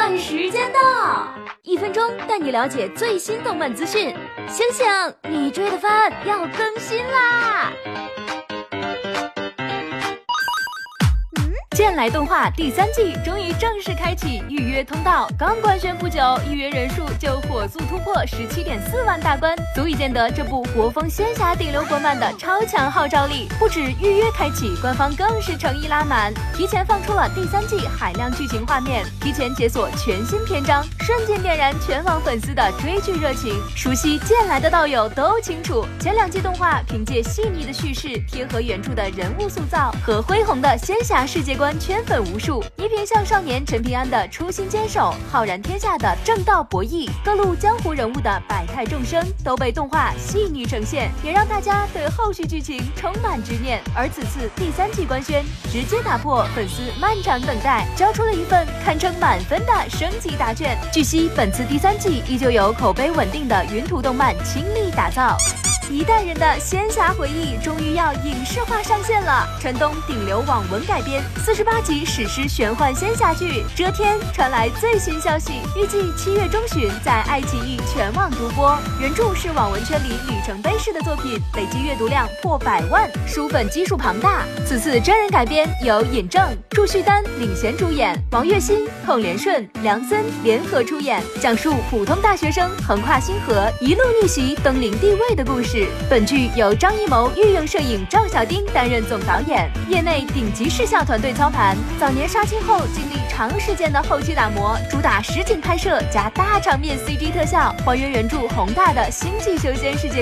看时间到，1分钟带你了解最新动漫资讯。醒醒，你追的番要更新啦！剑来动画第3季终于正式开启预约通道，刚官宣不久，预约人数就火速突破17.4万大关，足以见得这部国风仙侠顶流国漫的超强号召力。不止预约开启，官方更是诚意拉满，提前放出了第3季海量剧情画面，提前解锁全新篇章，瞬间点燃全网粉丝的追剧热情。熟悉剑来的道友都清楚，前2季动画凭借细腻的叙事、贴合原著的人物塑造和恢宏的仙侠世界观圈粉无数，倪萍向少年陈平安的初心坚守，浩然天下的正道博弈，各路江湖人物的百态众生都被动画细腻呈现，也让大家对后续剧情充满执念。而此次第3季官宣，直接打破粉丝漫长等待，交出了一份堪称满分的升级答卷。据悉，本次第3季依旧由口碑稳定的云图动漫倾力打造。一代人的仙侠回忆终于要影视化上线了！陈东顶流网文改编48集史诗玄幻仙侠剧《遮天》传来最新消息，预计7月中旬在爱奇艺全网独播。原著是网文圈里里程碑式的作品，累计阅读量破100万，书粉基数庞大。此次真人改编由尹正、祝绪丹领衔主演，王栎鑫、孔连顺、梁森联合出演，讲述普通大学生横跨星河，一路逆袭登临帝位的故事。本剧由张艺谋御用摄影赵小丁担任总导演，业内顶级视效团队操盘。早年杀青后经历长时间的后期打磨，主打实景拍摄加大场面 CG 特效，还原原著宏大的星际修仙世界